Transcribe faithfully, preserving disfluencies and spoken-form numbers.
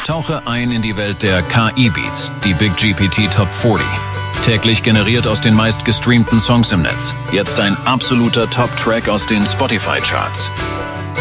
Tauche ein in die Welt der K I-Beats, die Big G P T Top vierzig. Täglich generiert aus den meist gestreamten Songs im Netz. Jetzt ein absoluter Top-Track aus den Spotify-Charts.